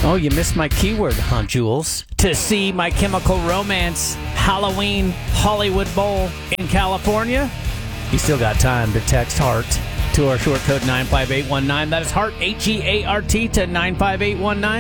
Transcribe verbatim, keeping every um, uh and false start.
Oh, you missed my keyword, huh, Jules? To see My Chemical Romance Halloween Hollywood Bowl in California? You still got time to text HEART to our short code nine five eight one nine. That is HEART, H E A R T, to nine five eight one nine.